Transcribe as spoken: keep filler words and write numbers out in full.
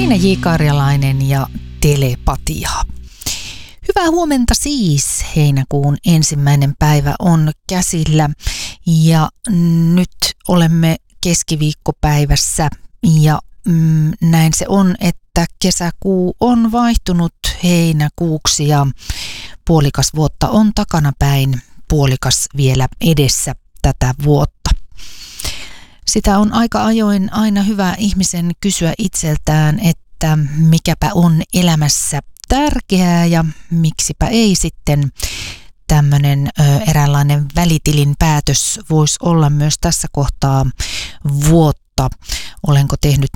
Tiina J. Karjalainen ja Telepatia. Hyvää huomenta siis. Heinäkuun ensimmäinen päivä on käsillä ja nyt olemme keskiviikkopäivässä ja mm, näin se on, että kesäkuu on vaihtunut heinäkuuksi ja puolikas vuotta on takanapäin, puolikas vielä edessä tätä vuotta. Sitä on aika ajoin aina hyvä ihmisen kysyä itseltään, että mikäpä on elämässä tärkeää ja miksipä ei sitten tämmöinen ö, eräänlainen välitilin päätös voisi olla myös tässä kohtaa vuotta. Olenko tehnyt